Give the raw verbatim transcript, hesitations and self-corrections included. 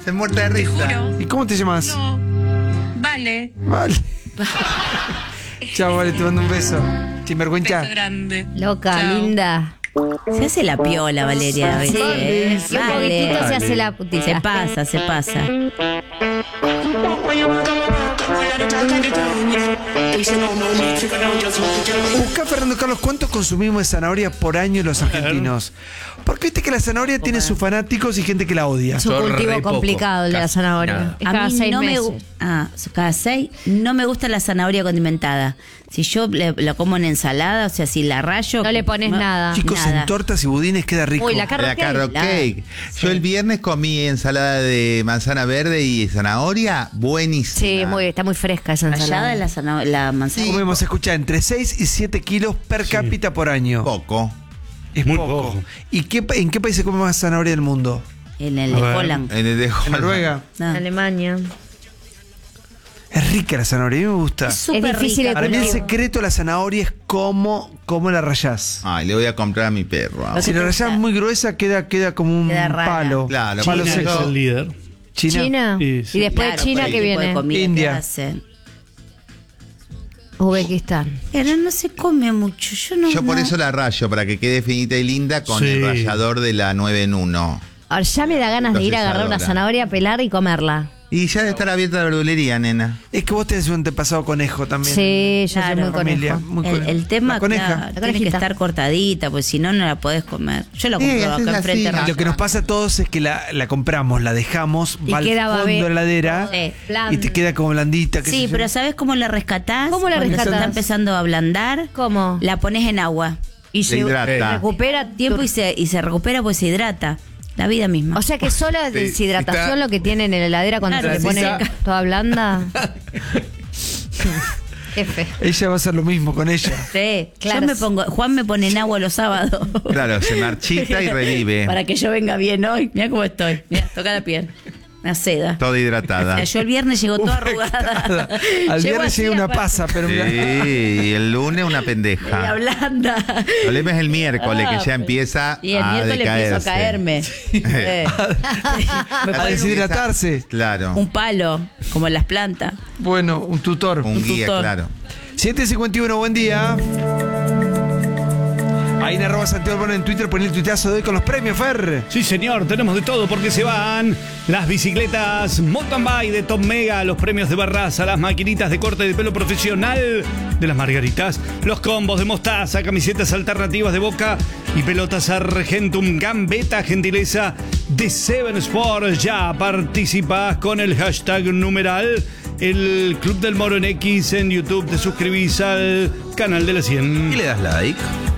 Se muerta de risa. ¿Y cómo te llamas? No. Vale. Vale. Chao, Vale, te mando un beso. Sinvergüenza. Beso grande. Loca, Chao. linda. Se hace la piola, Valeria. a veces, Sí, ¿eh? y un poquitito se hace la putita. Se pasa, se pasa. Busca, Fernando Carlos, ¿cuánto consumimos de zanahoria por año los argentinos? Porque viste que la zanahoria tiene sus fanáticos y gente que la odia. Es un Yo cultivo re poco, complicado el de la casi zanahoria. nada. Es A cada mí seis no me meses. gu- ah, cada seis no me gusta la zanahoria condimentada. Si yo le- la como en ensalada, o sea, si la rayo, No le pones nada. Chicos, nada. en tortas y budines queda rico. Uy, la carrot La cake. carrot la- cake. Yo el viernes comí ensalada de manzana verde y zanahoria, buenísima. Sí, muy, está muy fresca esa rallada ensalada. la, zana- la manzana. Comemos, escuchá, entre seis y siete kilos per cápita por año. Poco. Es Muy poco. poco. ¿Y qué, pa- en qué país se come más zanahoria del mundo? En el A de ver. Holland. En el de En Noruega. No. Alemania. Es rica la zanahoria, a mí me gusta. Es súper Es difícil rica. de Para mí el cultivo. secreto de la zanahoria es cómo, cómo la rayás. Ay, le voy a comprar a mi perro. Lo Si que la te rayás gusta. muy gruesa queda, queda como un Queda rara. palo. Claro, palo China seco. es el líder. China. China. Sí, sí. Y después Claro, China por el que tipo de viene. comida India. que hacen. Uzbekistán. Pero no se come mucho. Yo no. Yo por no. eso la rayo, para que quede finita y linda con Sí. el rallador de la nueve en uno. Ahora ya me da ganas de ir a agarrar una Procesadora. zanahoria, pelar y comerla. Y ya de estar abierta la verdulería, nena. Es que vos tenés un antepasado conejo también. Sí, yo soy Claro. muy Familia, conejo. muy El, conejo. el tema La coneja. claro, La tiene que conejita. estar cortadita, pues si no, no la podés comer. Yo la Sí, compro haces acá enfrente. así. Y lo que nos pasa a todos es que la, la compramos, la dejamos, Y va al queda fondo babé. de la heladera Sí, y blanda. te queda como blandita. qué sé Sí, yo. pero ¿sabes cómo la rescatás? ¿Cómo la Cuando se rescatás? está empezando a ablandar, ¿Cómo? la pones en agua. Y Se hidrata. recupera tiempo y se, y se recupera pues se hidrata. La vida misma. O sea que solo la Sí, deshidratación está- lo que tiene en la heladera cuando Claro, se le pone necesita- toda blanda. F. Ella va a hacer lo mismo con ella. sí, claro. yo me pongo, Juan me pone en agua los sábados. Claro, se marchita y revive. Para que yo venga bien hoy. Mira cómo estoy. Mira, toca la piel. Una seda. Toda O hidratada. sea, yo el viernes llego toda arrugada. Al Llego viernes así, llega una aparte. pasa, pero Sí, mira. y el lunes una Y la pendeja. blanda. El problema es el miércoles, Ah, que ya empieza Y el a miércoles empiezo a decaerse. caerme. Eh. Me A ponen deshidratarse. Claro. un palo, como en las plantas. Bueno, un tutor. Un guía, tutor. claro. siete cincuenta y uno, buen día. Ahí en arroba Santiago Albano en Twitter, poné el tuiteazo de hoy con los premios, Fer. Sí, señor, tenemos de todo porque se van las bicicletas mountain bike de Top Mega, los premios de Barraza, las maquinitas de corte de pelo profesional de las Margaritas, los combos de Mostaza, camisetas alternativas de Boca y pelotas Argentum Gambeta, gentileza de Seven Sports. Ya participás con el hashtag numeral el Club del Moro en X en YouTube, te suscribís al canal de la cien. Y le das like.